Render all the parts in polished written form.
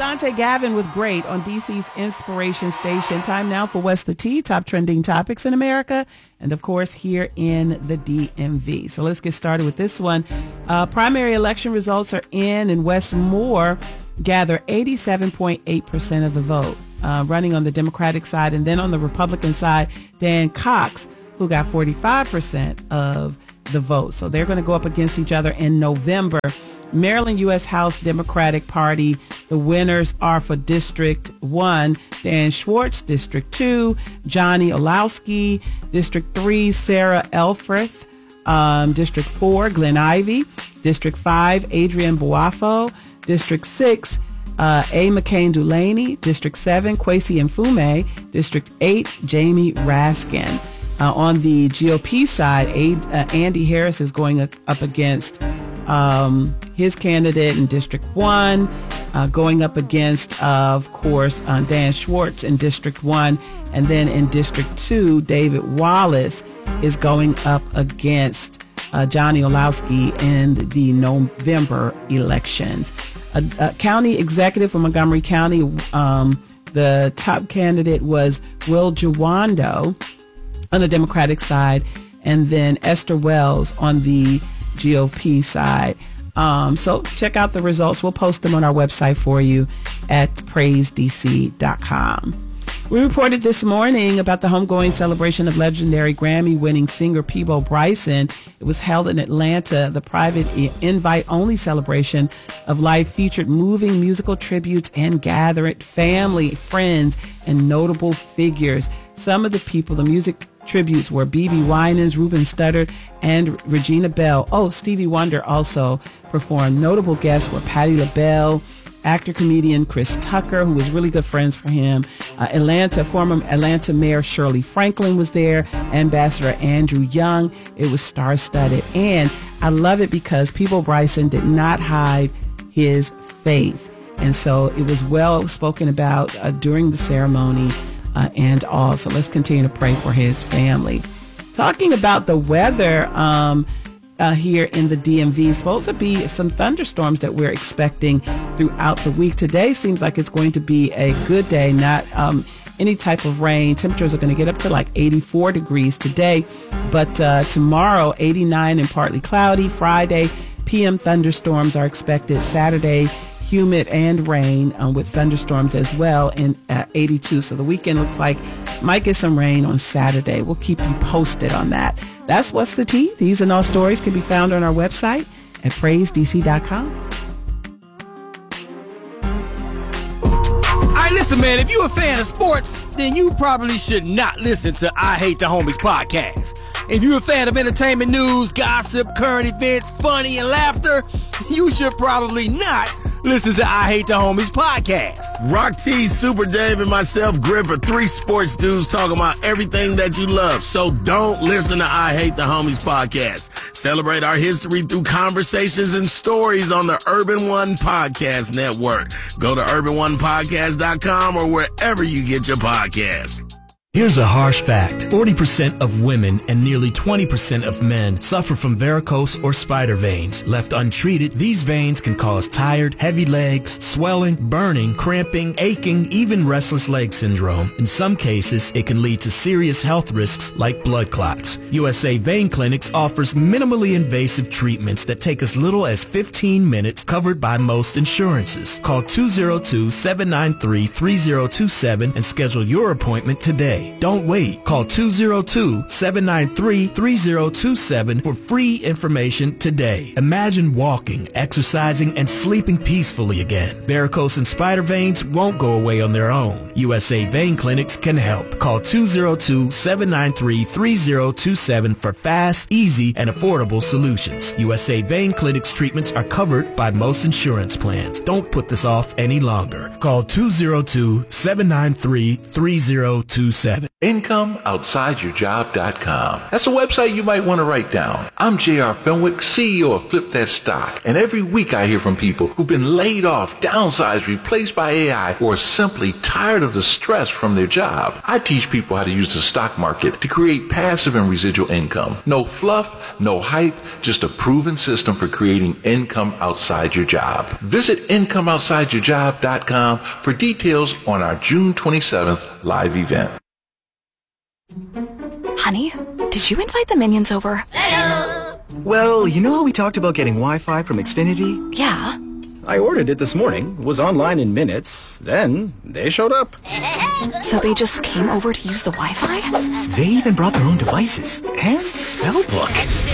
Devontae Gavin with Great on DC's Inspiration Station. Time now for What's the Tea, top trending topics in America, and of course here in the DMV. So let's get started with this one. Primary election results are in, and Wes Moore gathered 87.8% of the vote, running on the Democratic side. And then on the Republican side, Dan Cox, who got 45% of the vote. So they're going to go up against each other in November. Maryland U.S. House Democratic Party, the winners are for District 1, Dan Schwartz, District 2, Johnny Olowski, District 3, Sarah Elfreth, District 4, Glenn Ivey, District 5, Adrian Boafo, District 6, A. McCain Dulaney, District 7, Kwesi Mfume, District 8, Jamie Raskin. On the GOP side, Andy Harris is going up against his candidate in District 1, going up against, of course, Dan Schwartz in District 1. And then in District 2, David Wallace is going up against Johnny Olowski in the November elections. A county executive from Montgomery County, the top candidate was Will Jawando on the Democratic side, and then Esther Wells on the GOP side. So check out the results. We'll post them on our website for you at praisedc.com. We reported this morning about the homegoing celebration of legendary Grammy-winning singer Peabo Bryson. It was held in Atlanta. The private invite-only celebration of life featured moving musical tributes and gathered family, friends, and notable figures. Some of the people, the music tributes were B.B. Winans, Ruben Studdard, and Regina Bell. Oh, Stevie Wonder also performed. Notable guests were Patti LaBelle, actor-comedian Chris Tucker, who was really good friends for him. Former Atlanta Mayor Shirley Franklin was there. Ambassador Andrew Young. It was star-studded. And I love it because Peabo Bryson did not hide his faith. And so it was well spoken about during the ceremony and all. So let's continue to pray for his family. Talking about the weather here in the DMV, supposed to be some thunderstorms that we're expecting throughout the week. Today seems like it's going to be a good day, not any type of rain. Temperatures are going to get up to like 84 degrees today, but tomorrow 89 and partly cloudy. Friday, PM thunderstorms are expected. Saturday, humid and rain with thunderstorms as well in 82. So the weekend looks like might get some rain on Saturday. We'll keep you posted on that. That's What's the Tea. These and all stories can be found on our website at praisedc.com. All right, listen, man, if you're a fan of sports, then you probably should not listen to I Hate the Homies podcast. If you're a fan of entertainment news, gossip, current events, funny, and laughter, you should probably not listen to I Hate the Homies podcast. Rock T, Super Dave, and myself, Griff, are three sports dudes talking about everything that you love. So don't listen to I Hate the Homies podcast. Celebrate our history through conversations and stories on the Urban One Podcast Network. Go to urbanonepodcast.com or wherever you get your podcasts. Here's a harsh fact. 40% of women and nearly 20% of men suffer from varicose or spider veins. Left untreated, these veins can cause tired, heavy legs, swelling, burning, cramping, aching, even restless leg syndrome. In some cases, it can lead to serious health risks like blood clots. USA Vein Clinics offers minimally invasive treatments that take as little as 15 minutes, covered by most insurances. Call 202-793-3027 and schedule your appointment today. Don't wait. Call 202-793-3027 for free information today. Imagine walking, exercising, and sleeping peacefully again. Varicose and spider veins won't go away on their own. USA Vein Clinics can help. Call 202-793-3027 for fast, easy, and affordable solutions. USA Vein Clinics treatments are covered by most insurance plans. Don't put this off any longer. Call 202-793-3027. 888-848-9797. IncomeOutsideYourJob.com. That's a website you might want to write down. I'm J.R. Fenwick, CEO of Flip That Stock, and every week I hear from people who've been laid off, downsized, replaced by AI, or simply tired of the stress from their job. I teach people how to use the stock market to create passive and residual income. No fluff, no hype, just a proven system for creating income outside your job. Visit IncomeOutsideYourJob.com for details on our June 27th live event. Honey, did you invite the minions over? Hello. Well, you know how we talked about getting Wi-Fi from Xfinity? Yeah. I ordered it this morning, was online in minutes, then they showed up. So they just came over to use the Wi-Fi? They even brought their own devices and spell book.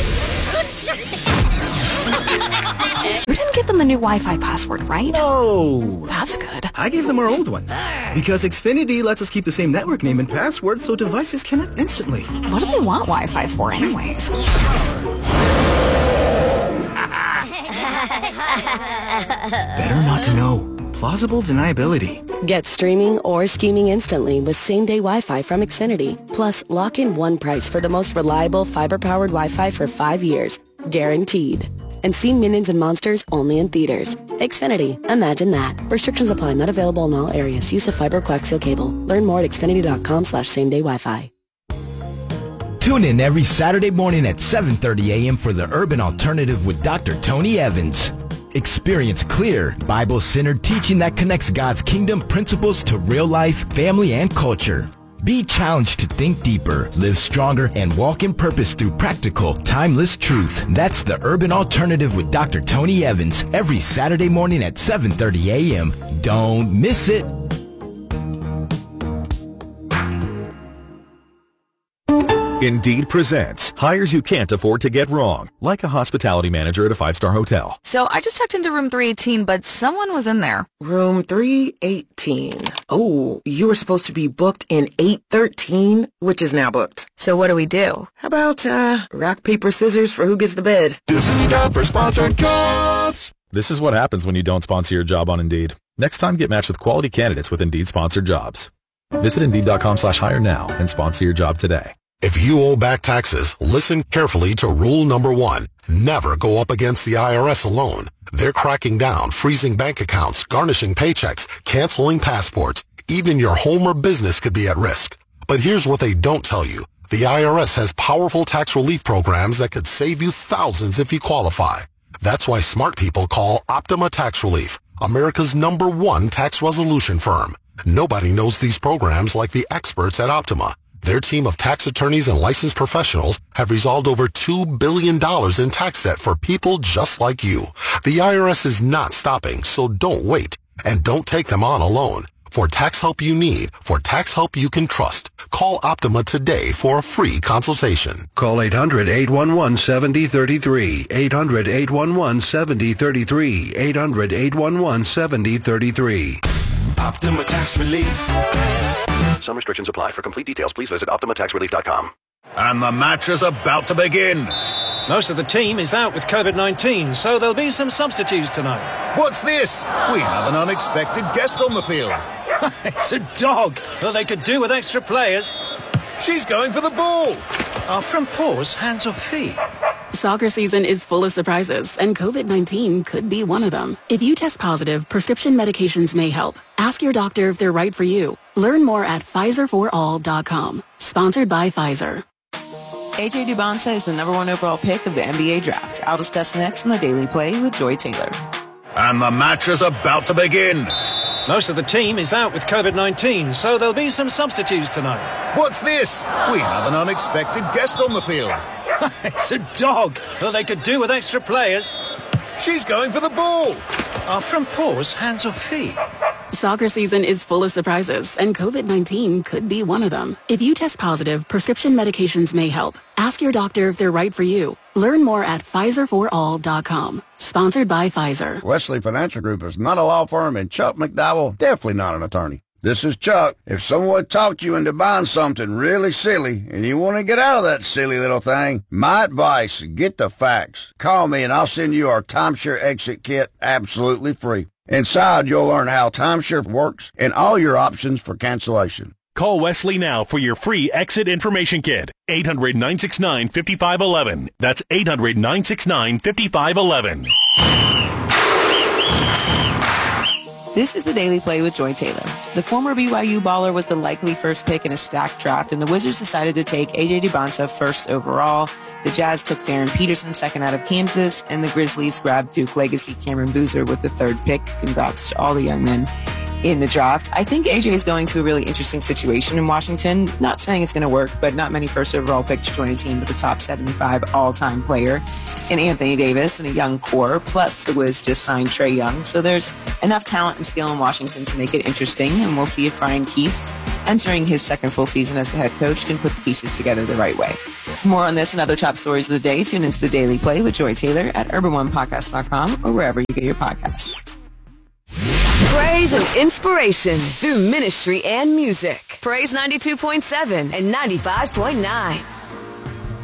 You didn't give them the new Wi-Fi password, right? No. That's good. I gave them our old one. Because Xfinity lets us keep the same network name and password so devices connect instantly. What do they want Wi-Fi for anyways? Better not to know. Plausible deniability. Get streaming or scheming instantly with same-day Wi-Fi from Xfinity. Plus, lock in one price for the most reliable fiber-powered Wi-Fi for 5 years. Guaranteed. And see Minions and Monsters only in theaters. Xfinity. Imagine that. Restrictions apply. Not available in all areas. Use of fiber coaxial cable. Learn more at xfinity.com/same-day Wi-Fi. Tune in every Saturday morning at 7:30 a.m. for the Urban Alternative with Dr. Tony Evans. Experience clear, Bible-centered teaching that connects God's kingdom principles to real life, family, and culture. Be challenged to think deeper, live stronger, and walk in purpose through practical, timeless truth. That's the Urban Alternative with Dr. Tony Evans every Saturday morning at 7:30 a.m. Don't miss it. Indeed presents hires you can't afford to get wrong, like a hospitality manager at a 5-star hotel. So I just checked into room 318, but someone was in there. Room 318. Oh, you were supposed to be booked in 813, which is now booked. So what do we do? How about, rock, paper, scissors for who gets the bed? This is time for sponsored jobs. This is what happens when you don't sponsor your job on Indeed. Next time, get matched with quality candidates with Indeed sponsored jobs. Visit Indeed.com/hire now and sponsor your job today. If you owe back taxes, listen carefully to rule number 1. Never go up against the IRS alone. They're cracking down, freezing bank accounts, garnishing paychecks, canceling passports. Even your home or business could be at risk. But here's what they don't tell you. The IRS has powerful tax relief programs that could save you thousands if you qualify. That's why smart people call Optima Tax Relief, America's #1 tax resolution firm. Nobody knows these programs like the experts at Optima. Their team of tax attorneys and licensed professionals have resolved over $2 billion in tax debt for people just like you. The IRS is not stopping, so don't wait. And don't take them on alone. For tax help you need, for tax help you can trust, call Optima today for a free consultation. Call 800-811-7033. 800-811-7033. 800-811-7033. Optima Tax Relief. Some restrictions apply. For complete details, please visit OptimaTaxRelief.com. And the match is about to begin. Most of the team is out with COVID-19, so there'll be some substitutes tonight. What's this? We have an unexpected guest on the field. It's a dog. Well, they could do with extra players. She's going for the ball. Are front paws hands or feet? Soccer season is full of surprises, and COVID-19 could be one of them. If you test positive, prescription medications may help. Ask your doctor if they're right for you. Learn more at PfizerForAll.com. Sponsored by Pfizer. AJ Dubonsa is the #1 overall pick of the NBA draft. I'll discuss next on the Daily Play with Joy Taylor. And the match is about to begin. Most of the team is out with COVID-19, so there'll be some substitutes tonight. What's this? We have an unexpected guest on the field. It's a dog. Well, they could do with extra players. She's going for the ball. Are front paws hands or feet? Soccer season is full of surprises, and COVID-19 could be one of them. If you test positive, prescription medications may help. Ask your doctor if they're right for you. Learn more at PfizerForAll.com. Sponsored by Pfizer. Wesley Financial Group is not a law firm, and Chuck McDowell definitely not an attorney. This is Chuck. If someone talked you into buying something really silly and you want to get out of that silly little thing, my advice, get the facts. Call me and I'll send you our timeshare exit kit absolutely free. Inside, you'll learn how timeshare works and all your options for cancellation. Call Wesley now for your free exit information kit. 800-969-5511. That's 800-969-5511. This is the Daily Play with Joy Taylor. The former BYU baller was the likely first pick in a stacked draft, and the Wizards decided to take A.J. Dubonsa first overall. The Jazz took Darren Peterson second out of Kansas, and the Grizzlies grabbed Duke legacy Cameron Boozer with the third pick. Congrats to all the young men in the draft. I think AJ is going to a really interesting situation in Washington. Not saying it's going to work, but not many first overall picks join a team with a top 75 all-time player in Anthony Davis and a young core. Plus, the Wiz just signed Trae Young. So there's enough talent and skill in Washington to make it interesting. And we'll see if Brian Keefe, entering his second full season as the head coach, can put the pieces together the right way. For more on this and other top stories of the day, tune into the Daily Play with Joy Taylor at UrbanOnePodcast.com or wherever you get your podcasts. Praise and inspiration through ministry and music. Praise 92.7 and 95.9.